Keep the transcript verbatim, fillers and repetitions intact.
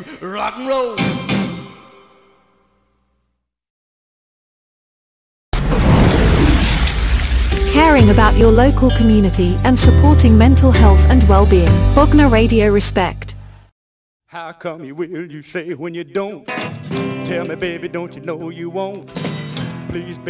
rock and roll. Caring about your local community and supporting mental health and well-being. Bognor Radio Respect. How come you will, you say when you don't? Tell me, baby, don't you know you won't? Please, baby.